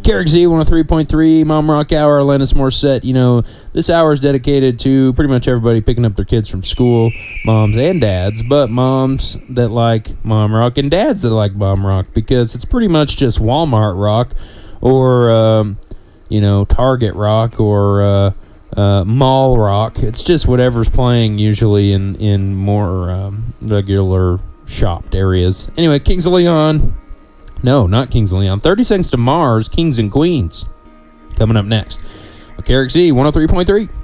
KRXZ 103.3, Mom Rock Hour, Alanis Morissette. You know, this hour is dedicated to pretty much everybody picking up their kids from school, moms and dads, but moms that like mom rock and dads that like mom rock, because it's pretty much just Walmart rock or, Target rock or mall rock. It's just whatever's playing usually in more regular shopped areas. Anyway, Kings of Leon. No, not Kings of Leon. 30 Seconds to Mars, Kings and Queens. Coming up next. KRXZ 103.3.